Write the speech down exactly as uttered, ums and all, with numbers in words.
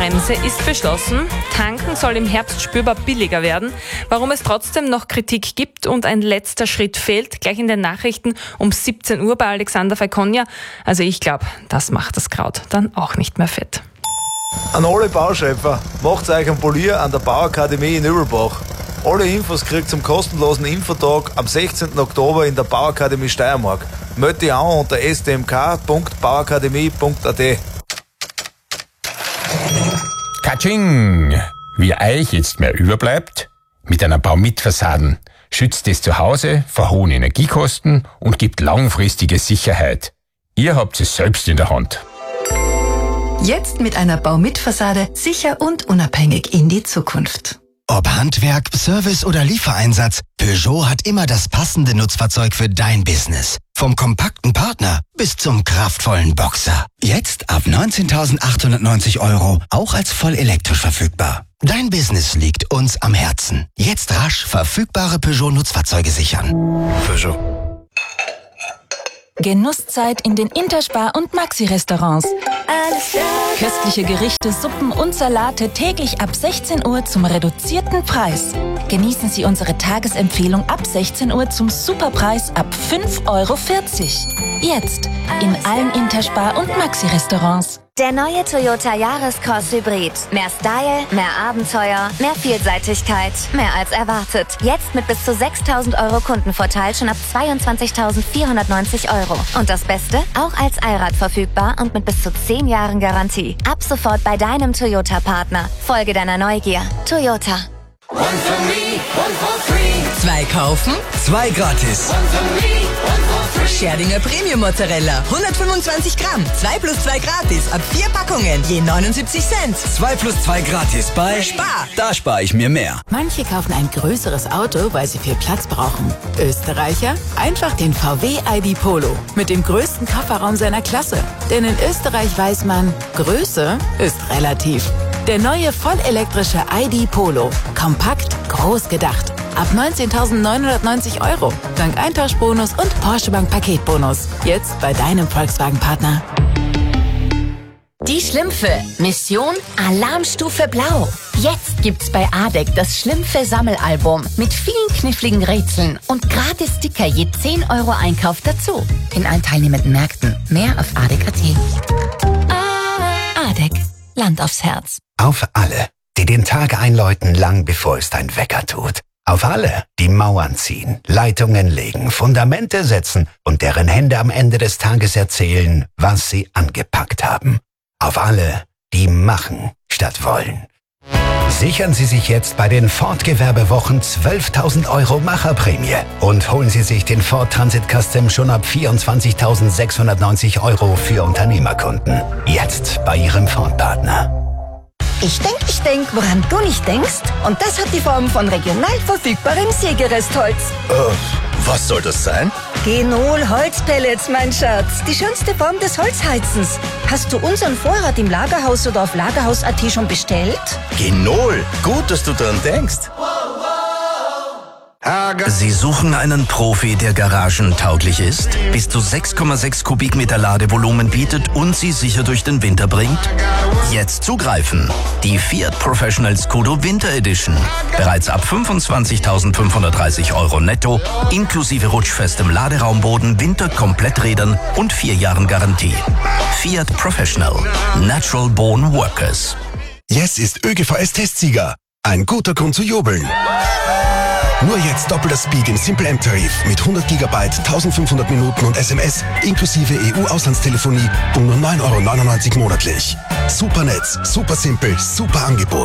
Schuldenbremse ist beschlossen. Tanken soll im Herbst spürbar billiger werden. Warum es trotzdem noch Kritik gibt und ein letzter Schritt fehlt, gleich in den Nachrichten um siebzehn Uhr bei Alexander Falconia. Also ich glaube, das macht das Kraut dann auch nicht mehr fett. An alle Bauschöpfer, macht euch ein Polier an der Bauakademie in Übelbach. Alle Infos kriegt zum kostenlosen Infotag am sechzehnten Oktober in der Bauakademie Steiermark. Meld dich an unter s t m k punkt bauakademie punkt a t. Katsching! Wie euch jetzt mehr überbleibt? Mit einer Baumitfassaden schützt es zu Hause vor hohen Energiekosten und gibt langfristige Sicherheit. Ihr habt es selbst in der Hand. Jetzt mit einer Baumitfassade sicher und unabhängig in die Zukunft. Ob Handwerk, Service oder Liefereinsatz, Peugeot hat immer das passende Nutzfahrzeug für dein Business. Vom kompakten Partner bis zum kraftvollen Boxer. Jetzt ab neunzehntausendachthundertneunzig Euro, auch als voll elektrisch verfügbar. Dein Business liegt uns am Herzen. Jetzt rasch verfügbare Peugeot-Nutzfahrzeuge sichern. Peugeot. Genusszeit in den Interspar- und Maxi-Restaurants. Köstliche Gerichte, Suppen und Salate täglich ab sechzehn Uhr zum reduzierten Preis. Genießen Sie unsere Tagesempfehlung ab sechzehn Uhr zum Superpreis ab fünf Euro vierzig. Jetzt in allen Interspar- und Maxi-Restaurants. Der neue Toyota Yaris-Cross Hybrid. Mehr Style, mehr Abenteuer, mehr Vielseitigkeit, mehr als erwartet. Jetzt mit bis zu sechstausend Euro Kundenvorteil schon ab zweiundzwanzigtausendvierhundertneunzig Euro. Und das Beste? Auch als Allrad verfügbar und mit bis zu zehn Jahren Garantie. Ab sofort bei deinem Toyota-Partner. Folge deiner Neugier. Toyota. One for me, one for free. Zwei kaufen, Zwei gratis. One for me, one for free. Scherdinger Premium Mozzarella, hundertfünfundzwanzig Gramm, zwei plus zwei gratis, ab vier Packungen, je neunundsiebzig Cent. Zwei plus zwei gratis bei Spar. Da spare ich mir mehr. Manche kaufen ein größeres Auto, weil sie viel Platz brauchen. Österreicher? Einfach den V W I D Polo mit dem größten Kofferraum seiner Klasse. Denn in Österreich weiß man, Größe ist relativ. Der neue vollelektrische I D Polo. Kompakt, groß gedacht. Ab neunzehntausendneunhundertneunzig Euro. Dank Eintauschbonus und Porsche Bank Paketbonus. Jetzt bei deinem Volkswagen-Partner. Die Schlümpfe. Mission Alarmstufe Blau. Jetzt gibt's bei A D E C das Schlümpfe-Sammelalbum mit vielen kniffligen Rätseln und gratis Sticker je zehn Euro Einkauf dazu. In allen teilnehmenden Märkten. Mehr auf A D E C punkt a t. A D E C. Land aufs Herz. Auf alle, die den Tag einläuten, lang bevor es dein Wecker tut. Auf alle, die Mauern ziehen, Leitungen legen, Fundamente setzen und deren Hände am Ende des Tages erzählen, was sie angepackt haben. Auf alle, die machen statt wollen. Sichern Sie sich jetzt bei den Ford-Gewerbewochen zwölftausend Euro Macherprämie und holen Sie sich den Ford Transit Custom schon ab vierundzwanzigtausendsechshundertneunzig Euro für Unternehmerkunden. Jetzt bei Ihrem Ford-Partner. Ich denk, ich denk, woran du nicht denkst. Und das hat die Form von regional verfügbarem Sägerestholz. Äh, was soll das sein? Genol Holzpellets, mein Schatz. Die schönste Form des Holzheizens. Hast du unseren Vorrat im Lagerhaus oder auf lagerhaus punkt a t schon bestellt? Genol, gut, dass du dran denkst. Sie suchen einen Profi, der garagentauglich ist, bis zu sechs Komma sechs Kubikmeter Ladevolumen bietet und Sie sicher durch den Winter bringt? Jetzt zugreifen! Die Fiat Professional Scudo Winter Edition. Bereits ab fünfundzwanzigtausendfünfhundertdreißig Euro netto, inklusive rutschfestem Laderaumboden, Winterkompletträdern und vier Jahren Garantie. Fiat Professional. Natural Born Workers. Yes ist ÖGVS-Testsieger. Ein guter Grund zu jubeln. Nur jetzt doppelter Speed im Simple M-Tarif mit hundert Gigabyte, eintausendfünfhundert Minuten und S M S inklusive E U-Auslandstelefonie um nur neun Euro neunundneunzig monatlich. Super Netz, super simpel, super Angebot.